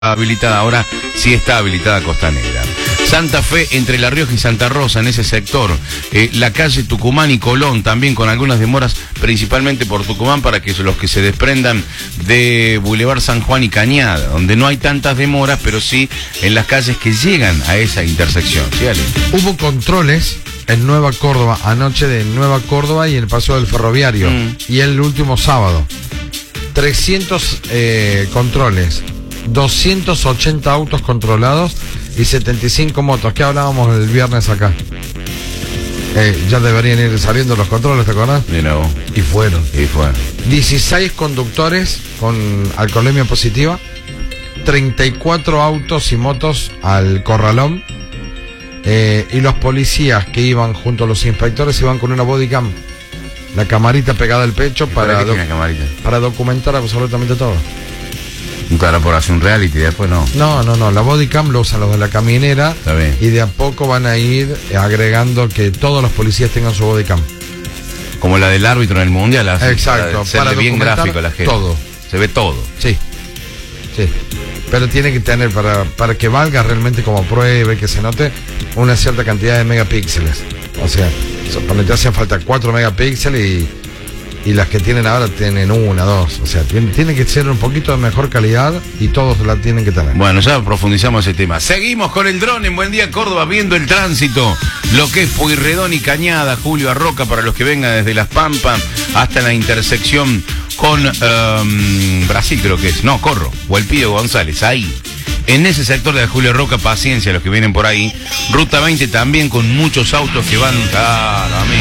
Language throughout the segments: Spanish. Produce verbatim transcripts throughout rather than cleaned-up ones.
habilitada, ahora sí está habilitada Costanera. Santa Fe, entre La Rioja y Santa Rosa, en ese sector. Eh, la calle Tucumán y Colón, también con algunas demoras, principalmente por Tucumán, para que los que se desprendan de Boulevard San Juan y Cañada, donde no hay tantas demoras, pero sí en las calles que llegan a esa intersección. ¿Sí, Ale? Hubo controles en Nueva Córdoba, anoche de Nueva Córdoba y el Paseo del Ferroviario, mm. y el último sábado. trescientos eh, controles. doscientos ochenta autos controlados y setenta y cinco motos. ¿Qué hablábamos el viernes acá? Eh, ya deberían ir saliendo los controles, ¿te acordás? You know. Y fueron. Y fueron. dieciséis conductores con alcoholemia positiva, treinta y cuatro autos y motos al corralón, eh, y los policías que iban junto a los inspectores iban con una bodycam, la camarita pegada al pecho para, ¿Para, doc camarita? para documentar absolutamente todo. Claro, por hacer un reality, después no. No, no, no, la bodycam lo usan los de la caminera. Está bien. Y de a poco van a ir agregando que todos los policías tengan su bodycam. Como la del árbitro en el mundial. Así, exacto, para, para bien gráfico la gente. Todo. Se ve todo. Sí, sí. Pero tiene que tener, para, para que valga realmente como prueba y que se note, una cierta cantidad de megapíxeles. O sea, te hacen falta cuatro megapíxeles y... Y las que tienen ahora tienen una, dos. O sea, tiene, tiene que ser un poquito de mejor calidad y todos la tienen que tener. Bueno, ya profundizamos ese tema. Seguimos con el dron en Buen Día Córdoba, viendo el tránsito. Lo que es Pueyrredón y Cañada, Julio Arroca, para los que vengan desde Las Pampas hasta la intersección con um, Brasil, creo que es. No, Corro, o el Pío González, ahí. En ese sector de Julio Roca, paciencia los que vienen por ahí. Ruta veinte también con muchos autos que van... Claro, a mí.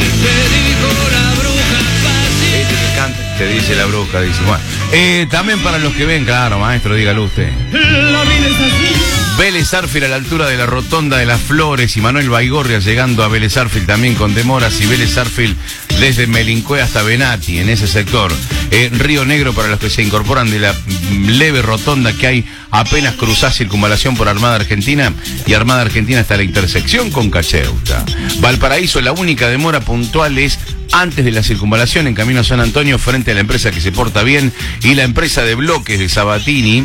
Te dice la bruja, dice. Bueno, eh, también para los que ven, claro, maestro, dígalo usted. Vélez Arfield a la altura de la rotonda de Las Flores y Manuel Baigorria llegando a Vélez Arfield también con demoras, y Vélez Arfield desde Melincue hasta Benati en ese sector. Eh, Río Negro para los que se incorporan de la leve rotonda que hay apenas cruzás circunvalación por Armada Argentina y Armada Argentina hasta la intersección con Cacheuta. Valparaíso, la única demora puntual es antes de la circunvalación en camino a San Antonio, frente a la empresa que se porta bien y la empresa de bloques de Sabatini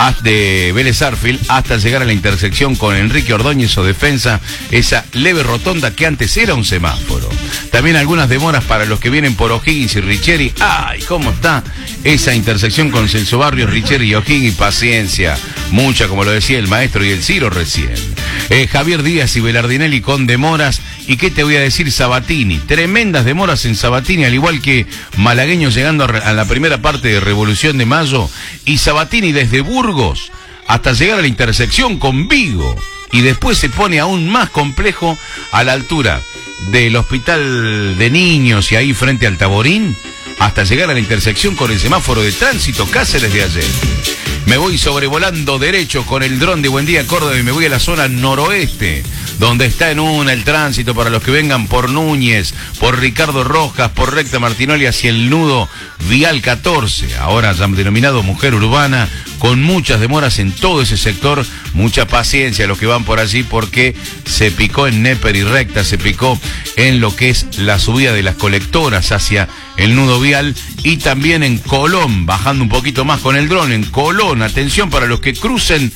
de Vélez Arfield hasta llegar a la intersección con Enrique Ordóñez o Defensa, esa leve rotonda que antes era un semáforo. También algunas demoras para los que vienen por O'Higgins y Richeri. ¡Ay, cómo está esa intersección con Celso Barrios, Richeri y O'Higgins! Paciencia, mucha, como lo decía el maestro y el Ciro recién. Eh, Javier Díaz y Belardinelli con demoras. ¿Y qué te voy a decir? Sabatini, tremendas demoras en Sabatini, al igual que malagueños llegando a la primera parte de Revolución de Mayo, y Sabatini desde Burgos hasta llegar a la intersección con Vigo, y después se pone aún más complejo a la altura del Hospital de Niños y ahí frente al Taborín, hasta llegar a la intersección con el semáforo de tránsito Cáceres de ayer. Me voy sobrevolando derecho con el dron de Buen Día Córdoba y me voy a la zona noroeste, donde está en una el tránsito para los que vengan por Núñez, por Ricardo Rojas, por Recta Martinoli hacia el nudo Vial catorce, ahora ya denominado Mujer Urbana, con muchas demoras en todo ese sector. Mucha paciencia a los que van por allí porque se picó en Néper y Recta, se picó en lo que es la subida de las colectoras hacia el nudo vial, y también en Colón, bajando un poquito más con el dron, en Colón, atención para los que crucen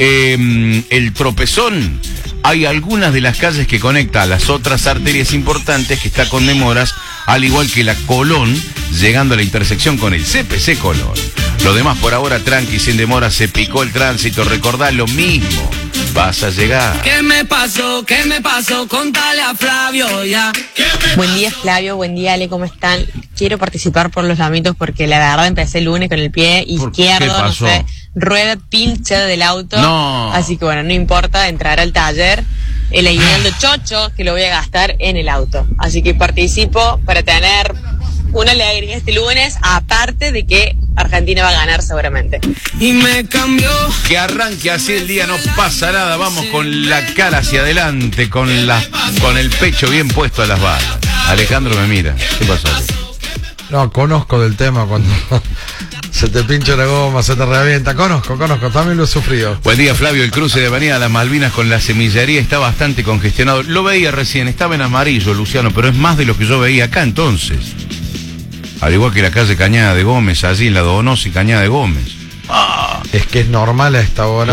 eh, el Tropezón. Hay algunas de las calles que conecta a las otras arterias importantes que está con demoras, al igual que la Colón, llegando a la intersección con el C P C Colón. Lo demás por ahora tranqui, sin demora, se picó el tránsito, recordá lo mismo, vas a llegar. ¿Qué me pasó? ¿Qué me pasó? Contale a Flavio ya. Buen día, Flavio, buen día, Ale, ¿cómo están? Quiero participar por los lamitos porque la verdad empecé el lunes con el pie izquierdo, no sé, rueda pinchada del auto. No. Así que bueno, no importa, entrar al taller, el aguinaldo chocho que lo voy a gastar en el auto. Así que participo para tener una alegría este lunes, aparte de que Argentina va a ganar seguramente. Y me cambió. Que arranque así el día, no pasa nada, vamos con la cara hacia adelante, con la, con el pecho bien puesto a las balas. Alejandro me mira, ¿qué pasó? No, conozco del tema cuando se te pincha la goma, se te revienta. Conozco, conozco, también lo he sufrido. Buen día, Flavio. El cruce de Avenida Las Malvinas con la semillería está bastante congestionado. Lo veía recién, estaba en amarillo, Luciano, pero es más de lo que yo veía acá entonces. Al igual que la calle Cañada de Gómez, allí en la Donoso y Cañada de Gómez. Ah, es que es normal a esta hora